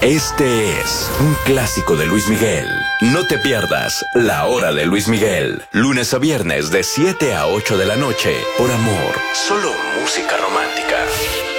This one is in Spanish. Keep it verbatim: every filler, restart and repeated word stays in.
Este es un clásico de Luis Miguel. No te pierdas La Hora de Luis Miguel. Lunes a viernes de siete a ocho de la noche. Por amor, solo música romántica.